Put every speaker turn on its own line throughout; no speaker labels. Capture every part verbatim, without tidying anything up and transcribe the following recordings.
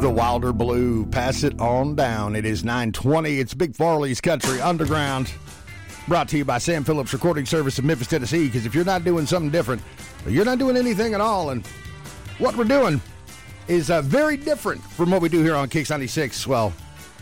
The Wilder Blue. Pass it on down. It is nine twenty. It's Big Farley's Country Underground. Brought to you by Sam Phillips Recording Service in Memphis, Tennessee. Because if you're not doing something different, you're not doing anything at all. And what we're doing is uh, very different from what we do here on Kicks ninety-six. Well,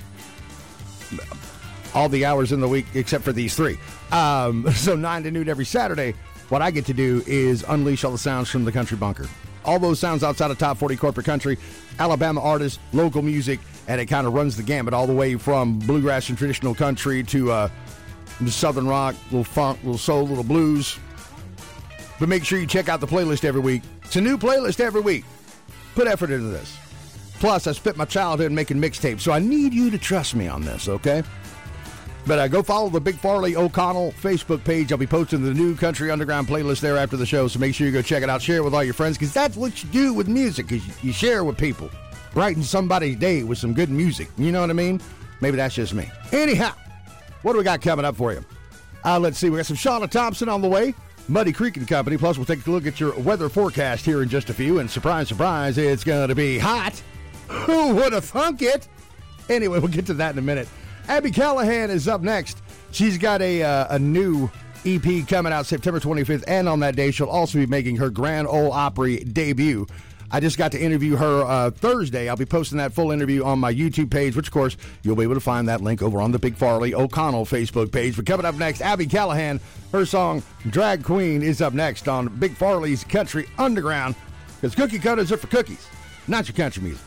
all the hours in the week except for these three. Um, so nine to noon every Saturday. What I get to do is unleash all the sounds from the country bunker. All those sounds outside of top forty corporate country, Alabama artists, local music, and it kind of runs the gamut all the way from bluegrass and traditional country to uh, southern rock, little funk, little soul, little blues. But make sure you check out the playlist every week. It's a new playlist every week. Put effort into this. Plus, I spent my childhood making mixtapes, so I need you to trust me on this, okay? But uh, go follow the Big Farley O'Connell Facebook page. I'll be posting the new Country Underground playlist there after the show, so make sure you go check it out. Share it with all your friends, because that's what you do with music, is you share with people. Brighten somebody's day with some good music. You know what I mean? Maybe that's just me. Anyhow, what do we got coming up for you? Uh, let's see. We got some Shauna Thompson on the way. Muddy Creek and Company. Plus, we'll take a look at your weather forecast here in just a few. And surprise, surprise, it's going to be hot. Who would have thunk it? Anyway, we'll get to that in a minute. Abby Callahan is up next. She's got a uh, a new E P coming out September twenty-fifth, and on that day, she'll also be making her Grand Ole Opry debut. I just got to interview her uh, Thursday. I'll be posting that full interview on my YouTube page, which, of course, you'll be able to find that link over on the Big Farley O'Connell Facebook page. But coming up next, Abby Callahan, her song Drag Queen is up next on Big Farley's Country Underground, because cookie cutters are for cookies, not your country music.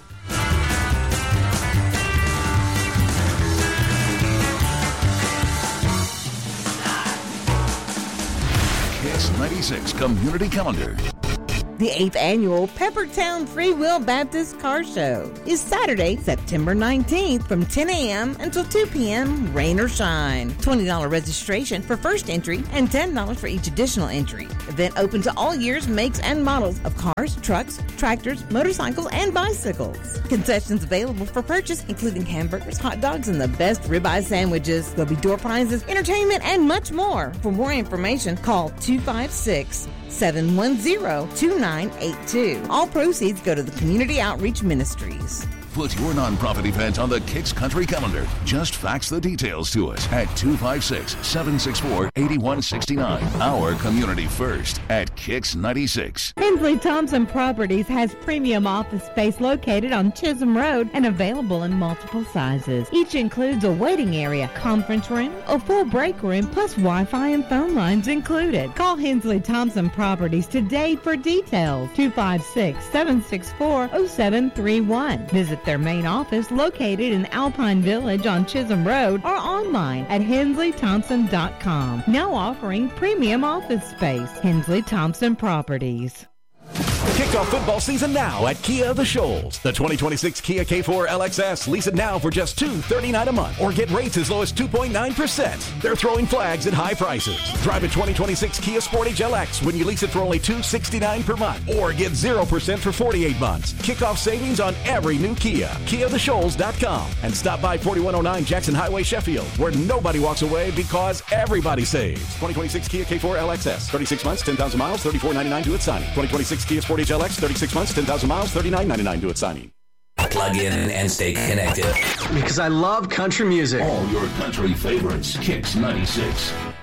ninety-six Community Calendar.
The eighth annual Peppertown Free Will Baptist Car Show is Saturday, September nineteenth from ten a.m. until two p.m., rain or shine. twenty dollars registration for first entry and ten dollars for each additional entry. Event open to all years, makes, and models of cars, trucks, tractors, motorcycles, and bicycles. Concessions available for purchase, including hamburgers, hot dogs, and the best ribeye sandwiches. There'll be door prizes, entertainment, and much more. For more information, call two five six, seven one zero, two nine eight two. All proceeds go to the Community Outreach Ministries.
Put your nonprofit event on the Kicks Country Calendar. Just fax the details to us at two five six, seven six four, eight one six nine. Our community first at Kicks ninety-six.
Hensley Thompson Properties has premium office space located on Chisholm Road and available in multiple sizes. Each includes a waiting area, conference room, a full break room, plus Wi-Fi and phone lines included. Call Hensley Thompson Properties today for details. two five six, seven six four, zero seven three one. Visit their main office located in Alpine Village on Chisholm Road or online at hensley thompson dot com. Now offering premium office space. Hensley Thompson Properties.
Kick off football season now at Kia of the Shoals. The twenty twenty-six Kia K four L X S. Lease it now for just two hundred thirty-nine dollars a month or get rates as low as two point nine percent. They're throwing flags at high prices. Drive a twenty twenty-six Kia Sportage L X when you lease it for only two hundred sixty-nine dollars per month or get zero percent for forty-eight months. Kickoff savings on every new Kia. kia the shoals dot com. And stop by forty-one oh nine Jackson Highway, Sheffield, where nobody walks away because everybody saves. twenty twenty-six Kia K four L X S. thirty-six months, ten thousand miles, thirty-four ninety-nine to its signing. twenty twenty-six Kia Sportage L X, thirty-six months, ten thousand miles, thirty-nine ninety-nine to its signing.
Plug in and stay connected.
Because I love country music.
All your country favorites. Kicks ninety-six.